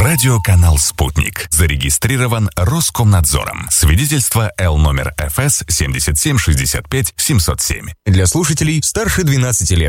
Радиоканал «Спутник». Зарегистрирован Роскомнадзором. Свидетельство Л номер ФС 7765 707. Для слушателей старше 12 лет.